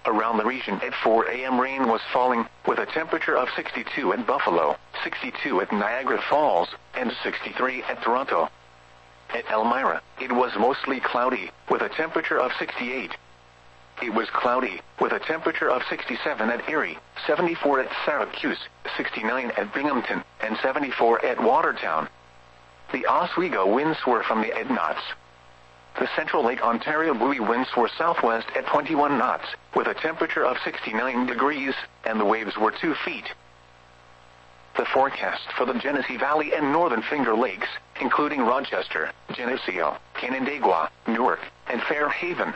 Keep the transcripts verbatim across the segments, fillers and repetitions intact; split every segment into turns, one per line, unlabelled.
Around the region at four a m rain was falling, with a temperature of sixty-two at Buffalo, sixty-two at Niagara Falls, and sixty-three at Toronto. At Elmira, it was mostly cloudy, with a temperature of sixty-eight. It was cloudy, with a temperature of sixty-seven at Erie, seventy-four at Syracuse, sixty-nine at Binghamton, and seventy-four at Watertown. The Oswego winds were from the eight knots. The Central Lake Ontario buoy winds were southwest at twenty-one knots, with a temperature of sixty-nine degrees, and the waves were two feet. The forecast for the Genesee Valley and Northern Finger Lakes, including Rochester, Geneseo, Canandaigua, Newark, and Fairhaven.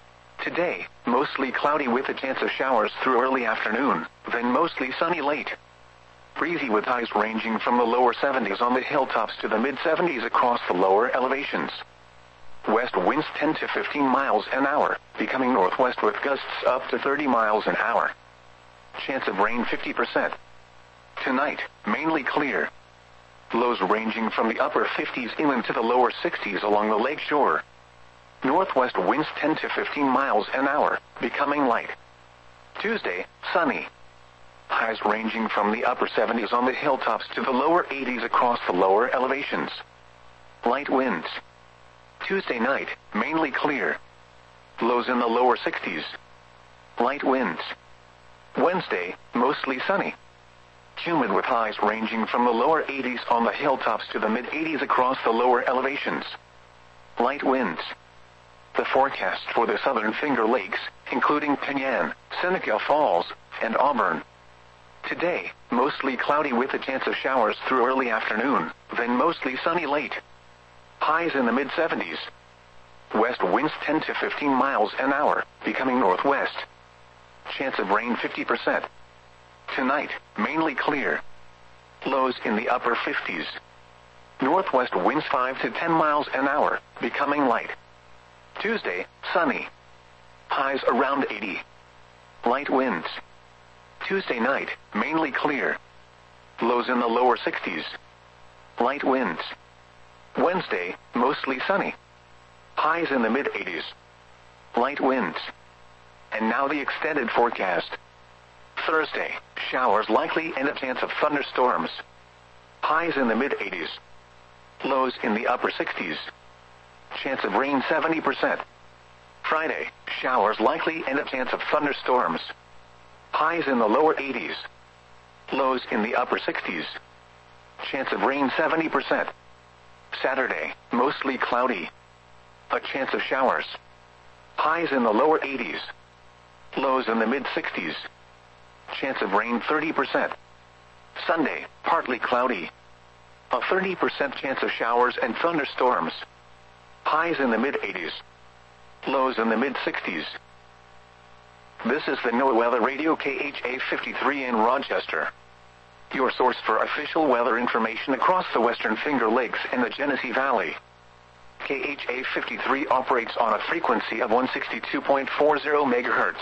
Today, mostly cloudy with a chance of showers through early afternoon, then mostly sunny late. Breezy with highs ranging from the lower seventies on the hilltops to the mid seventies across the lower elevations. West winds ten to fifteen miles an hour, becoming northwest with gusts up to thirty miles an hour. Chance of rain fifty percent. Tonight, mainly clear. Lows ranging from the upper fifties inland to the lower sixties along the lake shore. Northwest winds ten to fifteen miles an hour, becoming light. Tuesday, sunny. Highs ranging from the upper seventies on the hilltops to the lower eighties across the lower elevations. Light winds. Tuesday night, mainly clear. Lows in the lower sixties. Light winds. Wednesday, mostly sunny. Humid with highs ranging from the lower eighties on the hilltops to the mid eighties across the lower elevations. Light winds. The forecast for the Southern Finger Lakes, including Penyan, Seneca Falls, and Auburn. Today, mostly cloudy with a chance of showers through early afternoon, then mostly sunny late. Highs in the mid seventies. West winds ten to fifteen miles an hour, becoming northwest. Chance of rain fifty percent. Tonight, mainly clear. Lows in the upper fifties. Northwest winds five to ten miles an hour, becoming light. Tuesday, sunny. Highs around eighty. Light winds. Tuesday night, mainly clear. Lows in the lower sixties. Light winds. Wednesday, mostly sunny. Highs in the mid eighties. Light winds. And now the extended forecast. Thursday, showers likely and a chance of thunderstorms. Highs in the mid eighties. Lows in the upper sixties. Chance of rain seventy percent. Friday, showers likely and a chance of thunderstorms. Highs in the lower eighties. Lows in the upper sixties. Chance of rain seventy percent. Saturday, mostly cloudy. A chance of showers. Highs in the lower eighties. Lows in the mid sixties. Chance of rain thirty percent. Sunday, partly cloudy. A thirty percent chance of showers and thunderstorms. Highs in the mid eighties. Lows in the mid sixties. This is the NOAA Weather Radio K H A fifty-three in Rochester. Your source for official weather information across the Western Finger Lakes and the Genesee Valley. K H A fifty-three operates on a frequency of one sixty-two point four zero megahertz.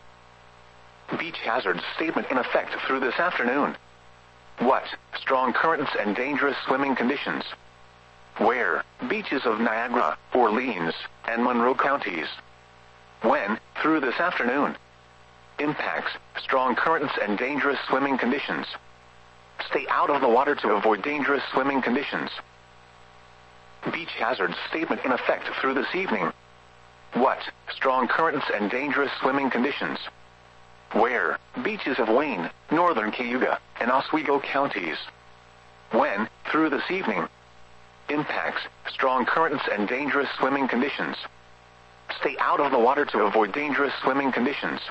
Beach hazards statement in effect through this afternoon. What? Strong currents and dangerous swimming conditions. Where? Beaches of Niagara, Orleans, and Monroe counties. When? Through this afternoon. Impacts: strong currents and dangerous swimming conditions. Stay out of the water to avoid dangerous swimming conditions. Beach hazards statement in effect through this evening. What? Strong currents and dangerous swimming conditions. Where? Beaches of Wayne, northern Cayuga, and Oswego counties. When? Through this evening. Impacts: strong currents and dangerous swimming conditions. Stay out of the water to avoid dangerous swimming conditions.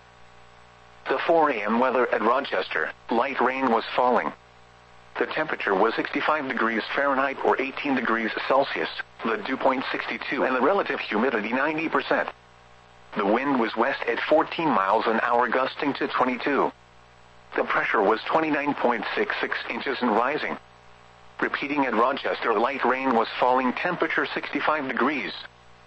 The four a m weather at Rochester: light rain was falling. The temperature was sixty-five degrees Fahrenheit or eighteen degrees Celsius, the dew point sixty-two and the relative humidity ninety percent. The wind was west at fourteen miles an hour gusting to twenty-two. The pressure was twenty-nine point six six inches and rising. Repeating at Rochester: light rain was falling, temperature sixty-five degrees.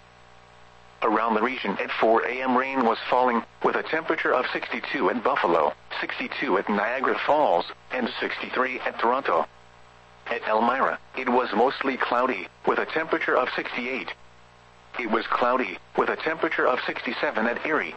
Around the region at four a m rain was falling, with a temperature of sixty-two at Buffalo, sixty-two at Niagara Falls, and sixty-three at Toronto. At Elmira, it was mostly cloudy, with a temperature of sixty-eight. It was cloudy, with a temperature of sixty-seven at Erie,